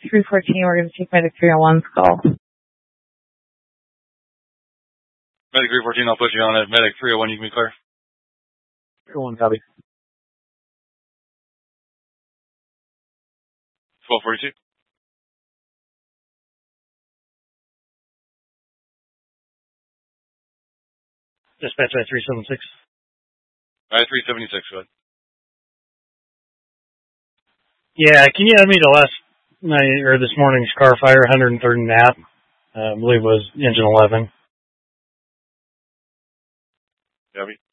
314, we're going to take Medic 301's call. Medic 314, I'll put you on it. Medic 301, you can be clear. 301, copy. 1242. Dispatch at 376. All right, 376, go ahead. Yeah, can you add me to last night, or this morning's car fire, 130 Knapp? I believe it was engine 11. Copy.